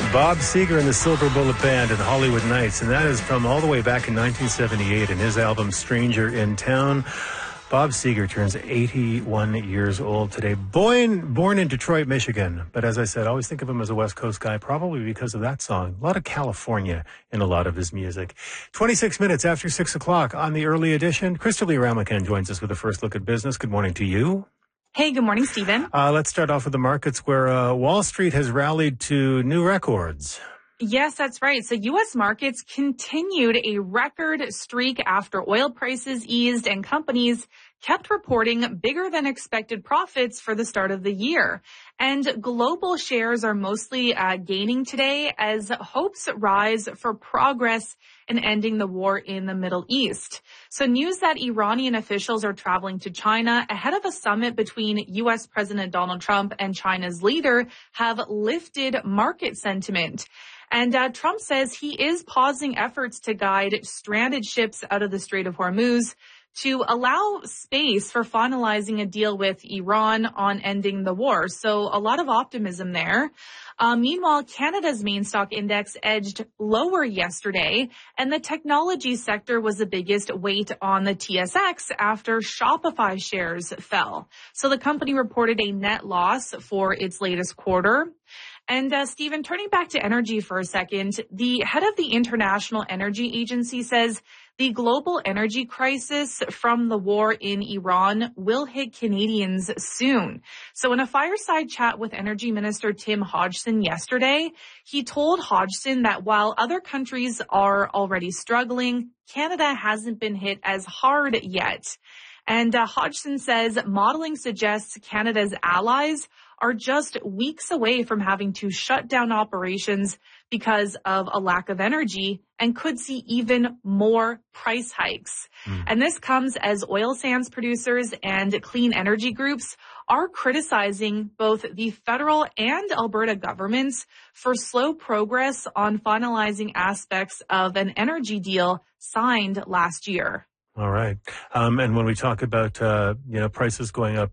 Bob Seger and the Silver Bullet Band and Hollywood Nights, and that is from all the way back in 1978 in his album Stranger in Town. Bob Seger turns 81 years old today. Born in Detroit, Michigan, but as I said, I always think of him as a West Coast guy, probably because of that song. A lot of California in a lot of his music. 26 minutes after 6 o'clock on the early edition. Crystal Lee Ramakan joins us with a first look at business. Good morning to you. Hey, good morning, Stephen. Let's start off with the markets where Wall Street has rallied to new records. Yes, that's right. So U.S. markets continued a record streak after oil prices eased and companies kept reporting bigger than expected profits for the start of the year. And global shares are mostly gaining today as hopes rise for progress in ending the war in the Middle East. So news that Iranian officials are traveling to China ahead of a summit between U.S. President Donald Trump and China's leader have lifted market sentiment. And Trump says he is pausing efforts to guide stranded ships out of the Strait of Hormuz to allow space for finalizing a deal with Iran on ending the war. So a lot of optimism there. Meanwhile, Canada's main stock index edged lower yesterday, and the technology sector was the biggest weight on the TSX after Shopify shares fell. So the company reported a net loss for its latest quarter. And Stephen, turning back to energy for a second, the head of the International Energy Agency says the global energy crisis from the war in Iran will hit Canadians soon. So in a fireside chat with Energy Minister Tim Hodgson yesterday, he told Hodgson that while other countries are already struggling, Canada hasn't been hit as hard yet. And Hodgson says modeling suggests Canada's allies are just weeks away from having to shut down operations because of a lack of energy and could see even more price hikes. And this comes as oil sands producers and clean energy groups are criticizing both the federal and Alberta governments for slow progress on finalizing aspects of an energy deal signed last year. All right. And when we talk about, prices going up,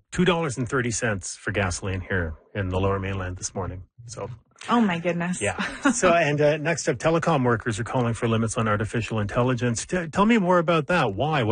$2.30 for gasoline here in the Lower Mainland this morning. So. Oh, my goodness. Yeah. So, and next up, telecom workers are calling for limits on artificial intelligence. Tell me more about that. Why?